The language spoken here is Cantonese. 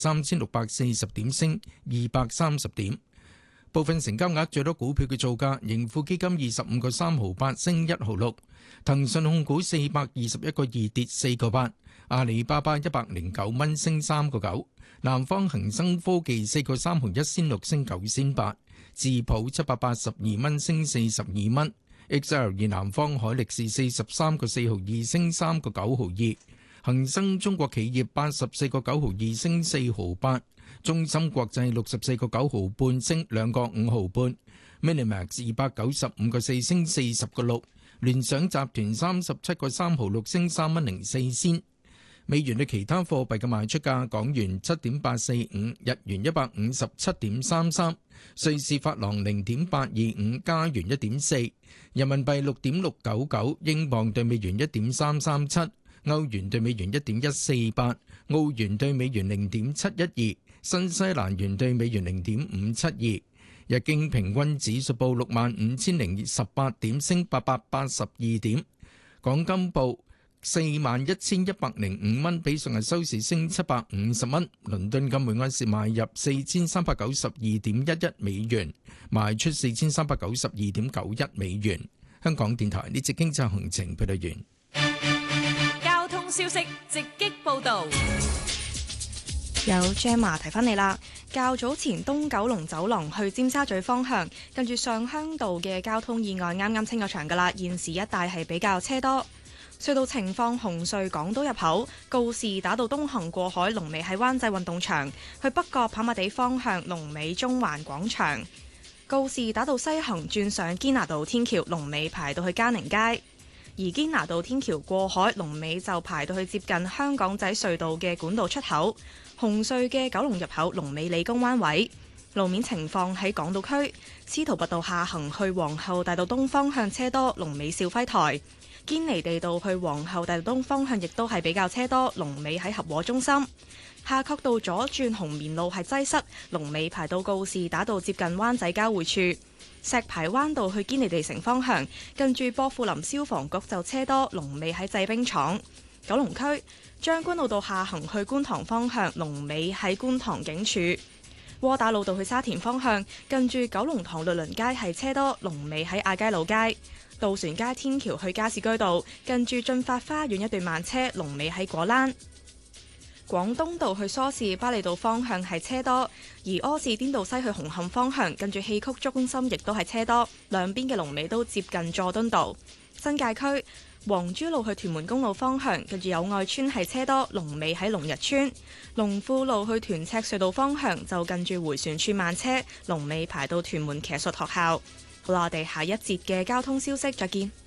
3640點，升230點。部分成交額最多股票嘅造價：盈富基金25個3毫8，升1毫6；騰訊控股421個2，跌4個8；阿里巴巴109蚊，升3個9；南方恒生科技4個3毫1仙6，升9仙8；智普782蚊，升42蚊；XL 南方海力士43個4毫2，升3個9毫2；恒生中國企業84個9毫2，升4毫8。中芯國際64個9毫半，升2個5毫半。Minimax 295個4，升40個6。聯想集團37個3毫6，升3蚊04仙。美元對其他貨幣嘅賣出價：港元7.845，日元157.33，瑞士法郎0.825，加元1.4，人民幣6.699，英鎊對美元1.337，歐元對美元1.148，澳元對美元0.712。新西蘭元對美元0.572，日經平均指數報65,018點，升882點。港金報41,105蚊，比上日收市升750蚊。倫敦金每盎司買入4392.11美元，賣出4392.91美元。香港電台呢節經濟行情報道完。 交通消息直擊報導。 有 Gemma 提翻你啦，較早前東九龍走廊去尖沙咀方向，近住上鄉道嘅交通意外啱啱清咗場噶啦，現時一帶係比較車多。隧道情況：紅隧港島入口告士打道東行過海，龍尾喺灣仔運動場；去北角跑馬地方向，龍尾中環廣場。告士打道西行轉上堅拿道天橋，龍尾排到去嘉寧街；而堅拿道天橋過海，龍尾就排到去接近香港仔隧道嘅管道出口。紅隧嘅九龍入口，龍尾理工灣位。路面情況喺港島區，司徒拔道下行去皇后大道東方向車多，龍尾兆輝台；堅尼地道去皇后大道東方向亦都係比較車多，龍尾喺合和中心。夏慤道左轉紅棉路係擠塞，龍尾排到告士打道接近灣仔交匯處。石排灣道去堅尼地城方向，近住薄扶林消防局就車多，龍尾喺製冰廠。九龍區將軍澳道下行去觀塘方向，龍尾喺觀塘警署；窩打老道去沙田方向，近住九龍塘律倫街係車多，龍尾喺亞皆老街；渡船街天橋去加士居道，近住進發花園一段慢車，龍尾喺果欄；廣東道去梳士巴利道方向係車多，而柯士甸道西去紅磡方向，近住戲曲中心亦都係車多，兩邊嘅龍尾都接近佐敦道。新界區黃珠路去屯門公路方向，近住友愛村係車多，龍尾喺龍日村；龍富路去屯赤隧道方向就近住迴旋處慢車，龍尾排到屯門騎術學校。好啦，我哋下一節嘅交通消息再見。